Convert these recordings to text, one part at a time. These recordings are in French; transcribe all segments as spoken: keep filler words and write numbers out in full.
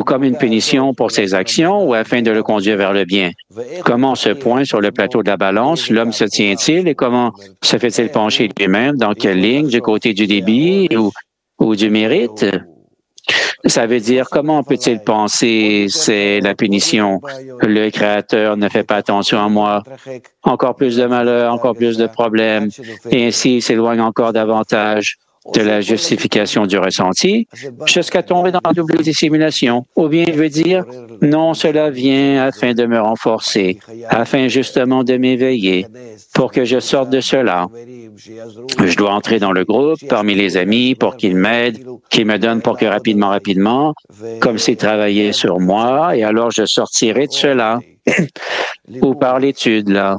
comme une punition pour ses actions ou afin de le conduire vers le bien? Comment ce point sur le plateau de la balance, l'homme se tient-il et comment se fait-il pencher lui-même? Dans quelle ligne? Du côté du débit ou, ou du mérite? Ça veut dire, comment peut-il penser c'est la punition? Le Créateur ne fait pas attention à moi. Encore plus de malheurs, encore plus de problèmes. Et ainsi, il s'éloigne encore davantage de la justification du ressenti jusqu'à tomber dans la double dissimulation. Ou bien il veut dire, non, cela vient afin de me renforcer, afin justement de m'éveiller, pour que je sorte de cela. Je dois entrer dans le groupe, parmi les amis, pour qu'ils m'aident, qu'ils me donnent pour que rapidement, rapidement, comme s'ils travaillaient sur moi, et alors je sortirai de cela. Ou par l'étude, là.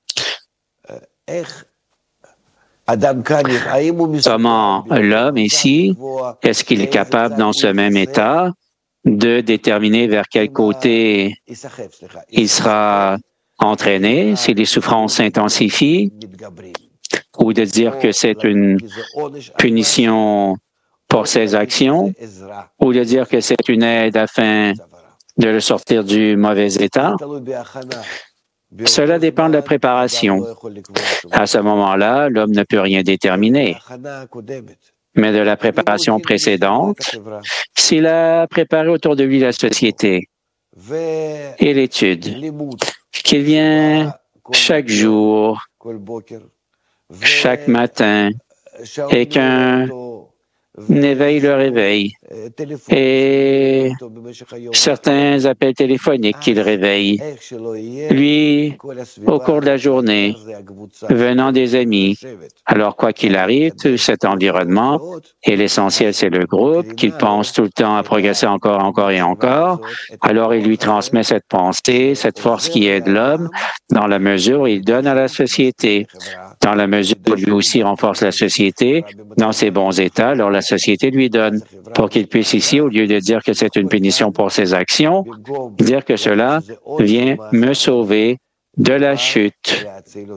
Comment l'homme ici, est-ce qu'il est capable dans ce même état de déterminer vers quel côté il sera entraîné si les souffrances s'intensifient, ou de dire que c'est une punition pour ses actions, ou de dire que c'est une aide afin de le sortir du mauvais état? Cela dépend de la préparation. À ce moment-là, l'homme ne peut rien déterminer. Mais de la préparation précédente, s'il a préparé autour de lui la société et l'étude, qu'il vient chaque jour, chaque matin, et qu'un éveil le réveille, et certains appels téléphoniques qu'il réveille. Lui, au cours de la journée, venant des amis, alors quoi qu'il arrive, cet environnement, et l'essentiel c'est le groupe, qu'il pense tout le temps à progresser encore, encore et encore, alors il lui transmet cette pensée, cette force qui aide l'homme, dans la mesure où il donne à la société. Dans la mesure où lui aussi renforce la société, dans ses bons états, alors la société lui donne pour qu'il puisse ici, au lieu de dire que c'est une punition pour ses actions, dire que cela vient me sauver de la chute.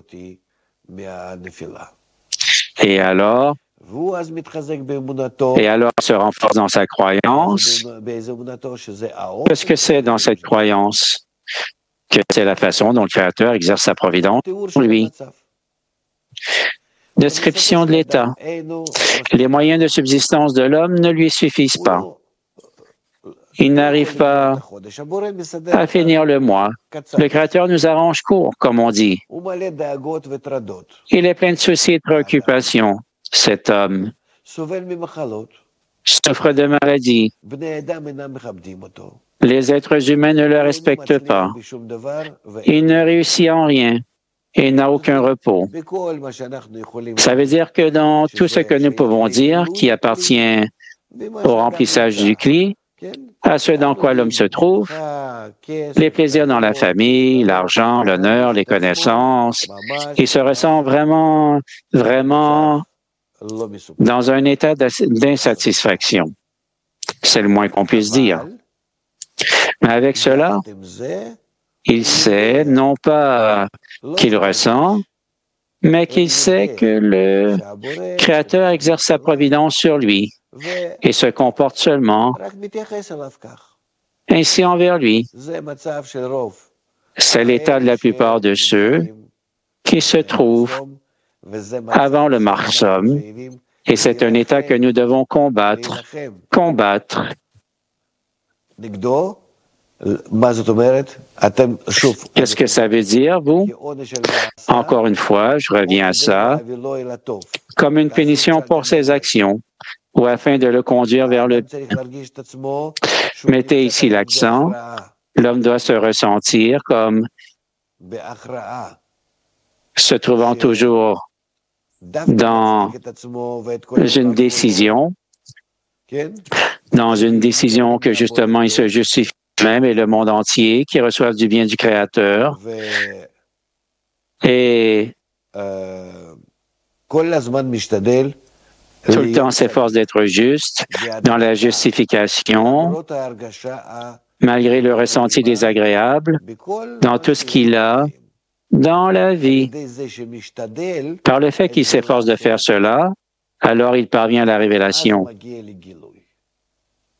Et alors, et alors se renforce dans sa croyance. Qu'est-ce que c'est dans cette croyance? Que c'est la façon dont le Créateur exerce sa providence pour lui. Description de l'État. Les moyens de subsistance de l'homme ne lui suffisent pas. Il n'arrive pas à finir le mois. Le Créateur nous arrange court, comme on dit. Il est plein de soucis et de préoccupations. Cet homme souffre de maladies. Les êtres humains ne le respectent pas. Il ne réussit en rien et n'a aucun repos. Ça veut dire que dans tout ce que nous pouvons dire qui appartient au remplissage du cli, à ce dans quoi l'homme se trouve, les plaisirs dans la famille, l'argent, l'honneur, les connaissances, il se ressent vraiment, vraiment dans un état d'insatisfaction. C'est le moins qu'on puisse dire. Mais avec cela, il sait non pas qu'il ressent, mais qu'il sait que le Créateur exerce sa providence sur lui et se comporte seulement ainsi envers lui. C'est l'état de la plupart de ceux qui se trouvent avant le marsum, et c'est un état que nous devons combattre, combattre. Qu'est-ce que ça veut dire, vous? Encore une fois, je reviens à ça, comme une punition pour ses actions, ou afin de le conduire vers le bien. Mettez ici l'accent, l'homme doit se ressentir comme se trouvant toujours dans une décision, dans une décision que justement il se justifie même et le monde entier qui reçoivent du bien du Créateur. Et tout le temps s'efforce d'être juste dans la justification, malgré le ressenti désagréable, dans tout ce qu'il a dans la vie. Par le fait qu'il s'efforce de faire cela, alors il parvient à la révélation.